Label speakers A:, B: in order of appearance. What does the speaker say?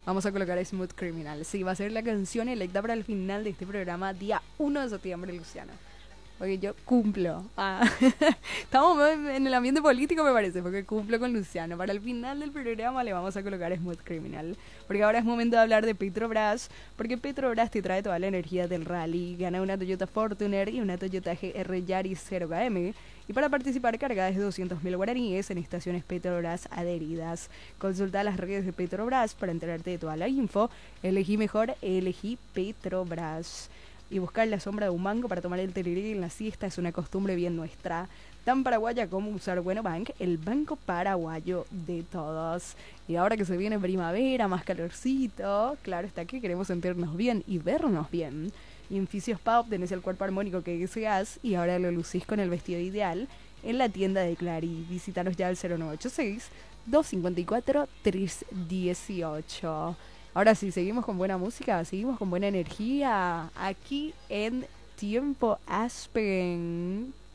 A: Vamos a colocar Smooth Criminal. Sí, va a ser la canción electa para el final de este programa, día 1 de septiembre, Luciano. Porque yo cumplo. Estamos en el ambiente político, me parece, porque cumplo con Luciano. Para el final del programa le vamos a colocar Smooth Criminal. Porque ahora es momento de hablar de Petrobras. Porque Petrobras te trae toda la energía del rally. Gana una Toyota Fortuner y una Toyota GR Yaris 0KM. Y para participar, carga desde 200.000 guaraníes en estaciones Petrobras adheridas. Consulta las redes de Petrobras para enterarte de toda la info. Elegí mejor, elegí Petrobras. Y buscar la sombra de un mango para tomar el tereré en la siesta es una costumbre bien nuestra, tan paraguaya como usar Bueno Bank, el banco paraguayo de todos. Y ahora que se viene primavera, más calorcito, claro está que queremos sentirnos bien y vernos bien. Y en Fisios Pop tenés el cuerpo armónico que deseas y ahora lo lucís con el vestido ideal en la tienda de Clary. Visítanos ya al 0986 254 318. Ahora sí, seguimos con buena música, seguimos con buena energía aquí en Tiempo Aspen.